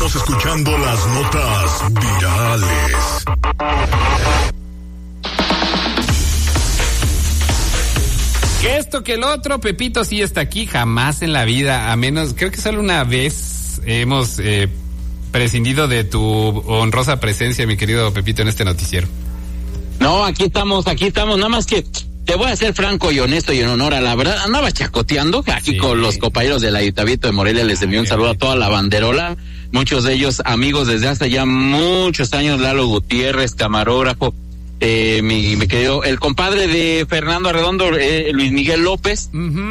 Estás escuchando las notas virales. Que esto, que el otro, Pepito sí está aquí, jamás en la vida, a menos, creo que solo una vez hemos prescindido de tu honrosa presencia, mi querido Pepito, en este noticiero. No, aquí estamos, nada más que te voy a ser franco y honesto y en honor a la verdad, andaba chacoteando aquí con los compañeros del Ayuntamiento de Morelia, les envío un saludo a toda la banderola, muchos de ellos amigos desde hace ya muchos años, Lalo Gutiérrez, camarógrafo, mi querido, el compadre de Fernando Arredondo, Luis Miguel López,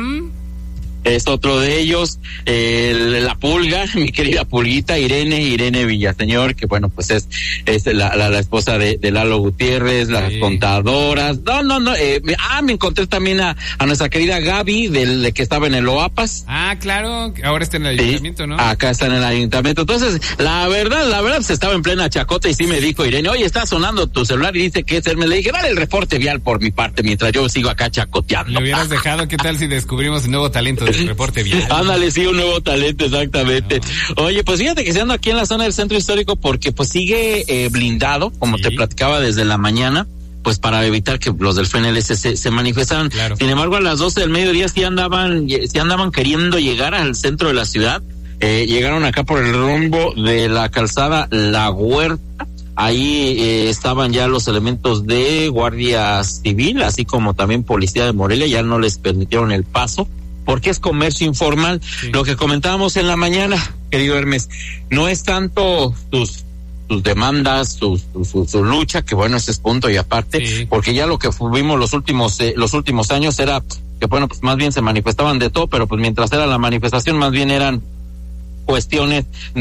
es otro de ellos, la Pulga, mi querida Pulguita, Irene Villaseñor, que bueno, pues es la esposa de Lalo Gutiérrez, las contadoras, me encontré también a nuestra querida Gaby, de que estaba en el OAPAS. Ah, claro, ahora está en el ayuntamiento, ¿no? Acá está en el ayuntamiento, entonces, la verdad, se estaba en plena chacota y sí me dijo Irene, oye, está sonando tu celular y dice que es él, me le dije, dale el reporte vial por mi parte, mientras yo sigo acá chacoteando. Lo hubieras dejado, ¿qué tal si descubrimos un nuevo talento del reporte vial? Ándale, sí, un nuevo talento, exactamente. No. Oye, pues fíjate que se anda aquí en la zona del centro histórico porque pues sigue blindado, como te platicaba desde la mañana, pues para evitar que los del FNLS se manifestaran. Claro. Sin embargo, a las 12 del mediodía sí andaban queriendo llegar al centro de la ciudad. Llegaron acá por el rumbo de la calzada La Huerta. Ahí estaban ya los elementos de Guardia Civil, así como también Policía de Morelia, ya no les permitieron el paso, porque es comercio informal. Sí. Lo que comentábamos en la mañana, querido Hermes, no es tanto tus demandas, su lucha, que bueno, ese es punto y aparte, porque ya lo que vimos los últimos años era que bueno, pues más bien se manifestaban de todo, pero pues mientras era la manifestación más bien eran cuestiones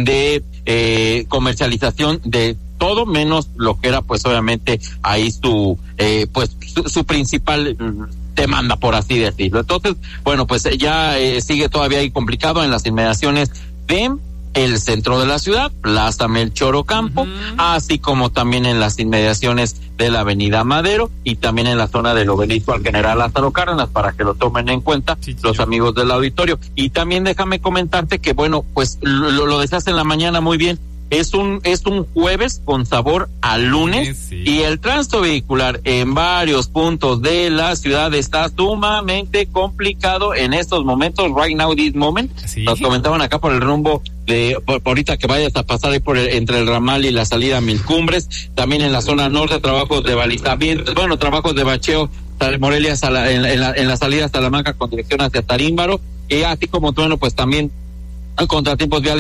de comercialización de todo menos lo que era pues obviamente ahí su principal demanda, por así decirlo. Entonces, bueno, pues ya sigue todavía ahí complicado en las inmediaciones de el centro de la ciudad, Plaza Melchor Ocampo, así como también en las inmediaciones de la Avenida Madero y también en la zona del Obelisco al General Lázaro Cárdenas, para que lo tomen en cuenta los amigos del auditorio. Y también déjame comentarte que bueno, pues lo decías en la mañana muy bien, es un jueves con sabor a lunes, y el tránsito vehicular en varios puntos de la ciudad está sumamente complicado en estos momentos, right now, this moment. Nos comentaban acá por el rumbo de ahorita que vayas a pasar ahí entre el ramal y la salida a Mil Cumbres, también en la zona norte, trabajos de balizamiento, trabajos de bacheo, Morelia en la salida a Salamanca con dirección hacia Tarímbaro, y así como bueno, pues también hay contratiempos viales